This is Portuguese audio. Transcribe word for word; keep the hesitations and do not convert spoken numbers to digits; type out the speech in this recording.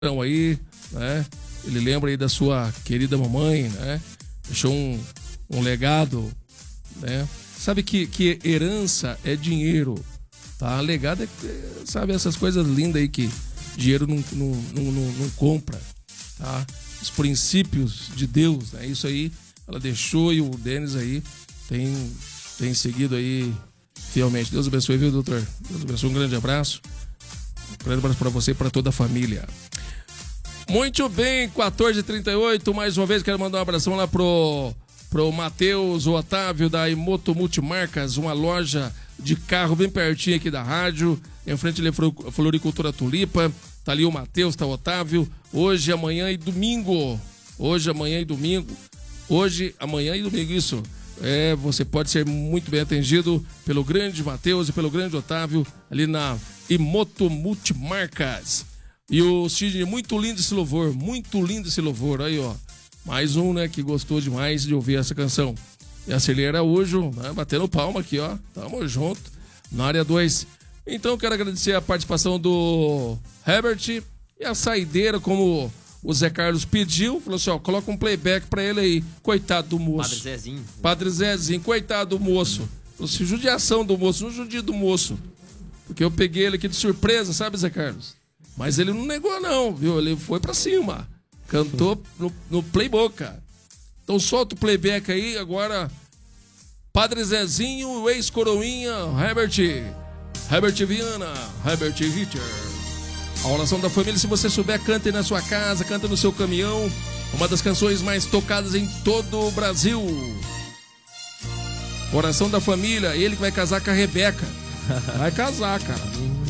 aí, né? Ele lembra aí da sua querida mamãe, né? Deixou um, um legado, né? Sabe que, que herança é dinheiro, tá? Legado é, sabe, essas coisas lindas aí que dinheiro não, não, não, não, não compra, tá? Os princípios de Deus, né? Isso aí ela deixou e o Denis aí tem, tem seguido aí fielmente. Deus abençoe, viu, doutor? Deus abençoe, um grande abraço. Um grande abraço para você e para toda a família. Muito bem, quatorze e trinta e oito, mais uma vez quero mandar um abração lá pro, pro Matheus, o Otávio da Imoto Multimarcas, uma loja de carro bem pertinho aqui da rádio, em frente à Floricultura Tulipa. Tá ali o Matheus, tá o Otávio, hoje, amanhã e domingo, hoje, amanhã e domingo, hoje, amanhã e domingo, isso, é, você pode ser muito bem atendido pelo grande Matheus e pelo grande Otávio, ali na Imoto Multimarcas. E o Sidney, muito lindo esse louvor, muito lindo esse louvor, aí ó, mais um, né, que gostou demais de ouvir essa canção. E a Celia Araújo, né, batendo palma aqui, ó, tamo junto, na área dois. Então quero agradecer a participação do Herbert e a saideira, como o Zé Carlos pediu, falou assim, ó, coloca um playback pra ele aí, coitado do moço. Padre Zezinho. Padre Zezinho, coitado do moço. Falou assim, judiação do moço, não judia do moço. Porque eu peguei ele aqui de surpresa, sabe, Zé Carlos? Mas ele não negou não, viu? Ele foi pra cima. Cantou no, no playboca. Então solta o playback aí, agora Padre Zezinho, o ex-coroinha, Herbert, Herbert Viana, Herbert Ritter. A oração da família, se você souber, cante na sua casa, canta no seu caminhão. Uma das canções mais tocadas em todo o Brasil. Oração da família, ele que vai casar com a Rebeca. Vai casar, cara.